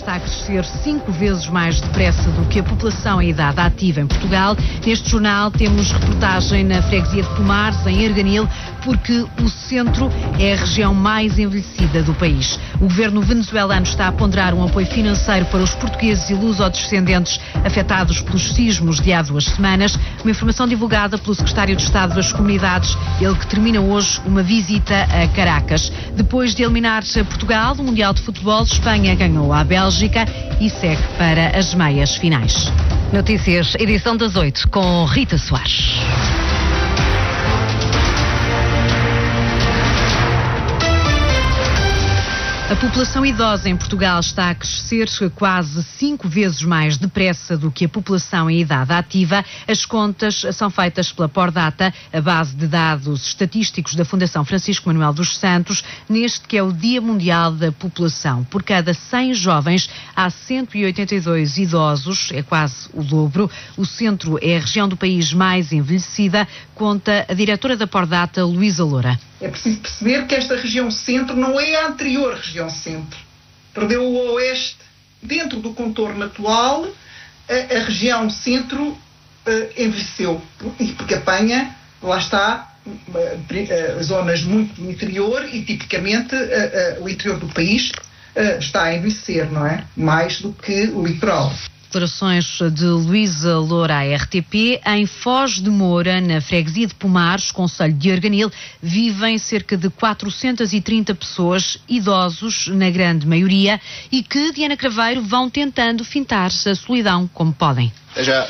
está a crescer 5 vezes mais depressa do que a população em idade ativa em Portugal. Neste jornal temos reportagem na freguesia de Pomares, em Arganil, porque o centro é a região mais envelhecida do país. O governo venezuelano está a ponderar um apoio financeiro para os portugueses e luso-descendentes afetados pelos sismos de há 2 semanas. Uma informação divulgada pelo secretário de Estado das Comunidades, ele que termina hoje uma visita a Caracas. Depois de eliminar Portugal no Mundial de Futebol, Espanha ganhou à Bélgica e segue para as meias finais. Notícias, edição das 8, com Rita Soares. A população idosa em Portugal está a crescer quase 5 vezes mais depressa do que a população em idade ativa. As contas são feitas pela Pordata, a base de dados estatísticos da Fundação Francisco Manuel dos Santos, neste que é o Dia Mundial da População. Por cada 100 jovens, há 182 idosos, é quase o dobro. O centro é a região do país mais envelhecida, conta a diretora da Pordata, Luísa Loura. É preciso perceber que esta região centro não é a anterior região centro. Perdeu o oeste. Dentro do contorno atual, a região centro envelheceu. Porque apanha, lá está, zonas muito do interior e tipicamente o interior do país está a envelhecer, não é? Mais do que o litoral. Declarações de Luísa Loura à RTP. Em Foz de Moura, na freguesia de Pomares, concelho de Arganil, vivem cerca de 430 pessoas, idosos na grande maioria, e que, Diana Craveiro, vão tentando fintar-se a solidão como podem. Até já.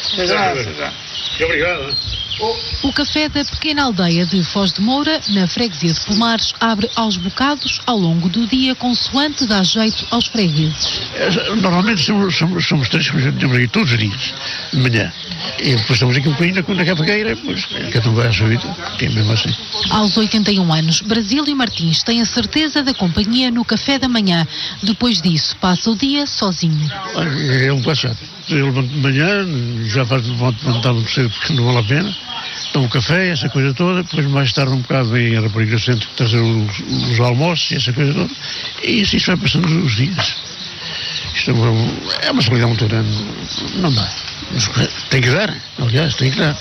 Obrigado. O café da pequena aldeia de Foz de Moura, na freguesia de Pomares, abre aos bocados ao longo do dia, consoante dá jeito aos fregueses. Normalmente somos 3 que temos aqui todos os dias, de manhã. E depois estamos aqui um bocadinho na cafegueira, pois cada um vai à sua vida, que é mesmo assim. Aos 81 anos, Brasílio Martins tem a certeza da companhia no café da manhã. Depois disso, passa o dia sozinho. É um bocado chato. Eu levanto de manhã, já faz levantar muito cedo porque não vale a pena. Tomo café, essa coisa toda, depois mais tarde um bocado vem a rapariga centro trazer os almoços e essa coisa toda. E isso vai passando os dias. Isto é uma solidão muito grande. Não dá. Tem que dar, aliás, tem que dar.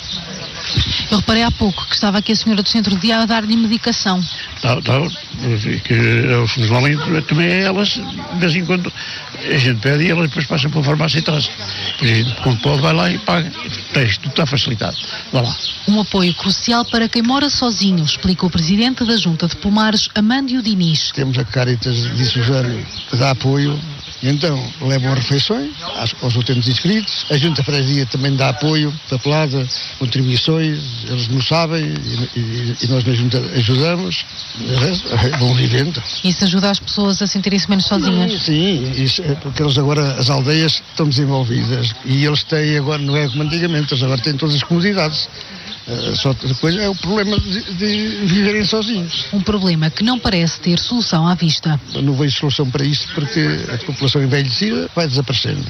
Eu reparei há pouco que estava aqui a senhora do centro de dia a dar-lhe medicação. Estava, que nos valem também a elas, de vez em quando a gente pede e elas depois passam pela farmácia e trazem. Depois a gente, quando pode, vai lá e paga. Isto está facilitado. Vá lá. Um apoio crucial para quem mora sozinho, explica o presidente da Junta de Pomares, Amândio Diniz. Temos a Caritas de Suzano que dá apoio. Então, levam refeições aos utentes inscritos. A Junta Freguesia também dá apoio, papelada, contribuições, eles não sabem e nós na Junta ajudamos. O resto, vão vivendo. Isso ajuda as pessoas a sentirem-se menos sozinhas? Sim, isso, porque eles agora, as aldeias estão desenvolvidas e eles têm agora, não é como antigamente, eles agora têm todas as comodidades. Só depois é o problema de viverem sozinhos. Um problema que não parece ter solução à vista. Eu não vejo solução para isso porque a população envelhecida vai desaparecendo.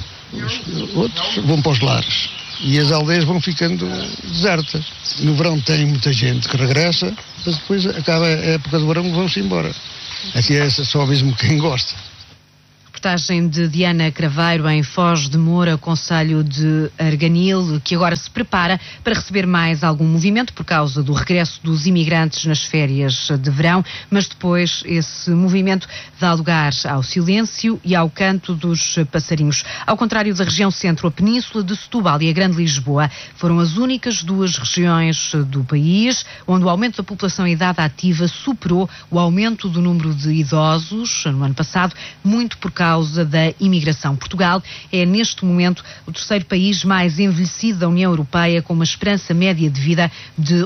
Os outros vão para os lares e as aldeias vão ficando desertas. No verão tem muita gente que regressa, mas depois acaba a época do verão e vão-se embora. Aqui é só mesmo quem gosta. Reportagem de Diana Craveiro em Foz de Moura, concelho de Arganil, que agora se prepara para receber mais algum movimento por causa do regresso dos imigrantes nas férias de verão, mas depois esse movimento dá lugar ao silêncio e ao canto dos passarinhos. Ao contrário da região centro, a Península de Setúbal e a Grande Lisboa foram as únicas 2 regiões do país onde o aumento da população em idade ativa superou o aumento do número de idosos no ano passado, muito por causa da imigração. Portugal é, neste momento, o 3º país mais envelhecido da União Europeia, com uma esperança média de vida de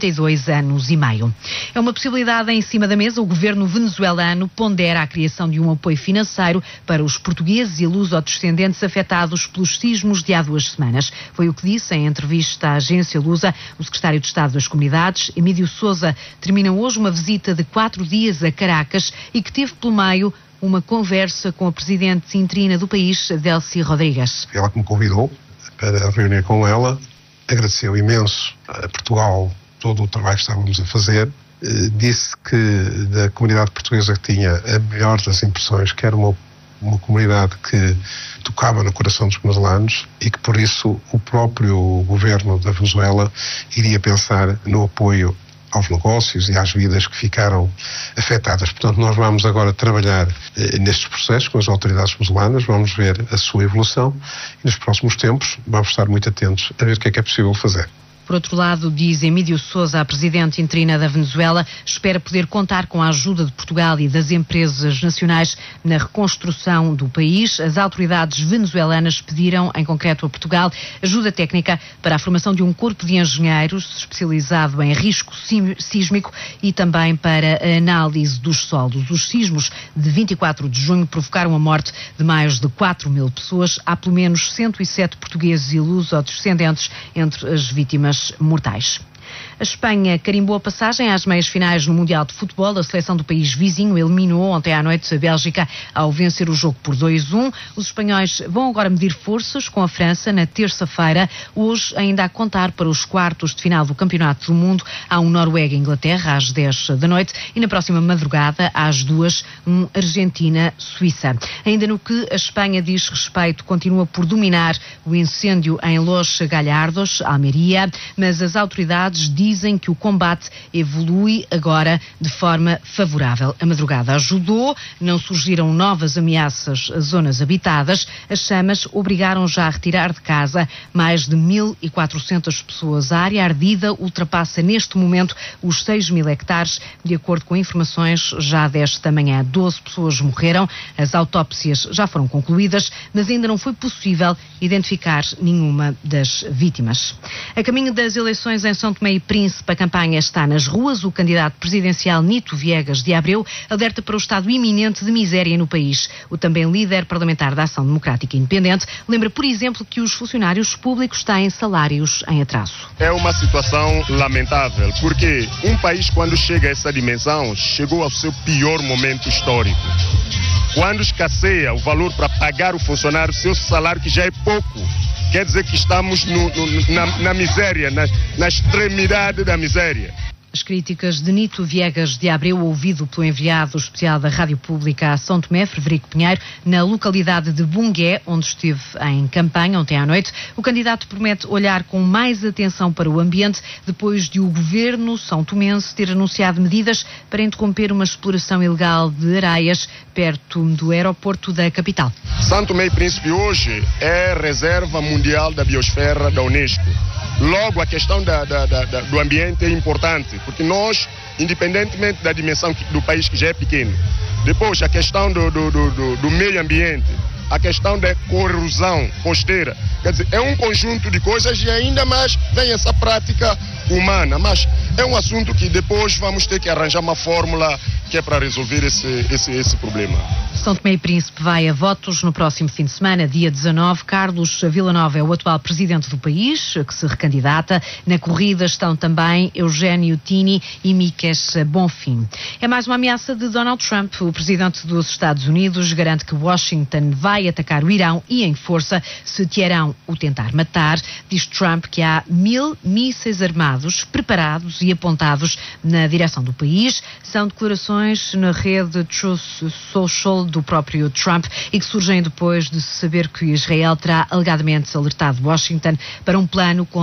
82 anos e meio. É uma possibilidade em cima da mesa. O governo venezuelano pondera a criação de um apoio financeiro para os portugueses e luso-descendentes afetados pelos sismos de há 2 semanas. Foi o que disse em entrevista à agência Lusa o secretário de Estado das Comunidades, Emílio Sousa. Termina hoje uma visita de 4 dias a Caracas e que teve pelo meio uma conversa com a presidente interina do país, Delcy Rodrigues. Ela que me convidou para reunir com ela, agradeceu imenso a Portugal todo o trabalho que estávamos a fazer, disse que da comunidade portuguesa que tinha a melhor das impressões, que era uma uma comunidade que tocava no coração dos venezuelanos e que por isso o próprio governo da Venezuela iria pensar no apoio aos negócios e às vidas que ficaram afetadas. Portanto, nós vamos agora trabalhar nestes processos com as autoridades venezuelanas, vamos ver a sua evolução e nos próximos tempos vamos estar muito atentos a ver o que é possível fazer. Por outro lado, diz Emílio Sousa, a presidente interina da Venezuela, espera poder contar com a ajuda de Portugal e das empresas nacionais na reconstrução do país. As autoridades venezuelanas pediram, em concreto a Portugal, ajuda técnica para a formação de um corpo de engenheiros especializado em risco sísmico e também para a análise dos solos. Os sismos de 24 de junho provocaram a morte de mais de 4.000 pessoas. Há pelo menos 107 portugueses e luso-descendentes entre as vítimas mortais. A Espanha carimbou a passagem às meias finais no Mundial de Futebol. A seleção do país vizinho eliminou ontem à noite a Bélgica ao vencer o jogo por 2-1. Os espanhóis vão agora medir forças com a França na terça-feira. Hoje, ainda a contar para os quartos de final do Campeonato do Mundo, há um Noruega-Inglaterra às 10 da noite e na próxima madrugada, às 2, um Argentina-Suíça. Ainda no que a Espanha diz respeito, continua por dominar o incêndio em Los Gallardos, Almeria, mas as autoridades dizem que o combate evolui agora de forma favorável. A madrugada ajudou, não surgiram novas ameaças a zonas habitadas. As chamas obrigaram já a retirar de casa mais de 1.400 pessoas. A área ardida ultrapassa neste momento os 6.000 hectares, de acordo com informações já desta manhã. 12 pessoas morreram, as autópsias já foram concluídas, mas ainda não foi possível identificar nenhuma das vítimas. A caminho das eleições em São Tomé e Príncipe, a campanha está nas ruas. O candidato presidencial Nito Viegas de Abreu alerta para o estado iminente de miséria no país. O também líder parlamentar da Ação Democrática Independente lembra, por exemplo, que os funcionários públicos têm salários em atraso. É uma situação lamentável, porque um país, quando chega a essa dimensão, chegou ao seu pior momento histórico. Quando escasseia o valor para pagar o funcionário seu salário, que já é pouco, quer dizer que estamos na miséria, na extremidade da miséria. As críticas de Nito Viegas de Abreu, ouvido pelo enviado especial da Rádio Pública a São Tomé, Frederico Pinheiro, na localidade de Bungué, onde esteve em campanha ontem à noite. O candidato promete olhar com mais atenção para o ambiente, depois de o governo são-tomense ter anunciado medidas para interromper uma exploração ilegal de areias perto do aeroporto da capital. São Tomé e Príncipe hoje é reserva mundial da biosfera da Unesco. Logo, a questão do ambiente é importante, porque nós, independentemente da dimensão do país, que já é pequeno, depois a questão do meio ambiente, a questão da corrosão costeira, quer dizer, é um conjunto de coisas e ainda mais vem essa prática humana, mas é um assunto que depois vamos ter que arranjar uma fórmula que é para resolver esse problema. São Tomé e Príncipe vai a votos no próximo fim de semana, dia 19. Carlos Villanova é o atual presidente do país, que se recandidata. Na corrida estão também Eugênio Tini e Miques Bonfim. É mais uma ameaça de Donald Trump. O presidente dos Estados Unidos garante que Washington vai atacar o Irão e em força se Teherão o tentar matar. Diz Trump que há 1.000 mísseis armados preparados e apontados na direção do país. São declarações na rede Truth Social do próprio Trump e que surgem depois de se saber que Israel terá alegadamente alertado Washington para um plano